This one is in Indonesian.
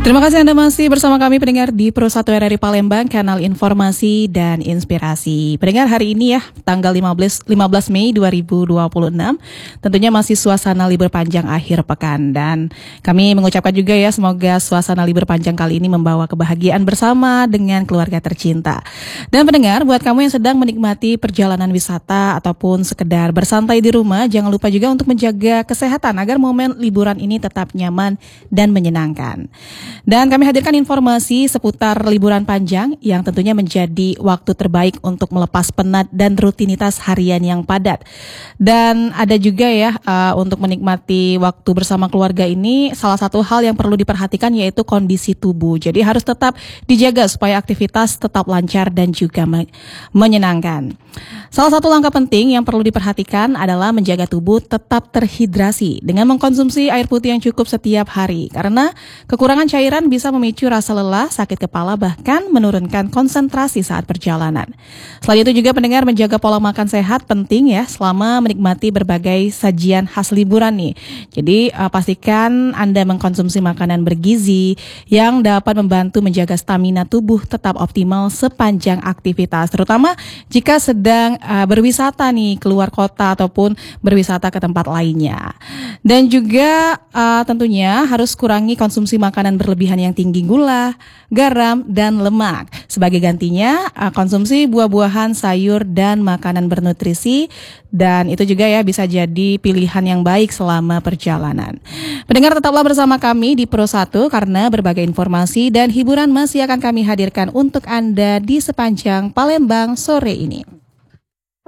Terima kasih Anda masih bersama kami pendengar di Pro 1 RRI Palembang, kanal informasi dan inspirasi. Pendengar, hari ini ya, tanggal 15 Mei 2026, tentunya masih suasana libur panjang akhir pekan. Dan kami mengucapkan juga ya, semoga suasana libur panjang kali ini membawa kebahagiaan bersama dengan keluarga tercinta. Dan pendengar, buat kamu yang sedang menikmati perjalanan wisata ataupun sekedar bersantai di rumah, jangan lupa juga untuk menjaga kesehatan agar momen liburan ini tetap nyaman dan menyenangkan. Dan kami hadirkan informasi seputar liburan panjang yang tentunya menjadi waktu terbaik untuk melepas penat dan rutinitas harian yang padat. Dan ada juga ya untuk menikmati waktu bersama keluarga ini, salah satu hal yang perlu diperhatikan yaitu kondisi tubuh. Jadi harus tetap dijaga supaya aktivitas tetap lancar dan juga menyenangkan. Salah satu langkah penting yang perlu diperhatikan adalah menjaga tubuh tetap terhidrasi dengan mengkonsumsi air putih yang cukup setiap hari. Karena kekurangan cairan bisa memicu rasa lelah, sakit kepala, bahkan menurunkan konsentrasi saat perjalanan. Selain itu juga pendengar, menjaga pola makan sehat penting ya selama menikmati berbagai sajian khas liburan nih. Jadi pastikan Anda mengkonsumsi makanan bergizi yang dapat membantu menjaga stamina tubuh tetap optimal sepanjang aktivitas, terutama jika sedang berwisata nih keluar kota ataupun berwisata ke tempat lainnya. Dan juga tentunya harus kurangi konsumsi makanan berlebihan yang tinggi gula, garam, dan lemak. Sebagai gantinya konsumsi buah-buahan, sayur, dan makanan bernutrisi. Dan itu juga ya bisa jadi pilihan yang baik selama perjalanan. Pendengar, tetaplah bersama kami di Pro 1 karena berbagai informasi dan hiburan masih akan kami hadirkan untuk Anda di sepanjang Palembang sore ini.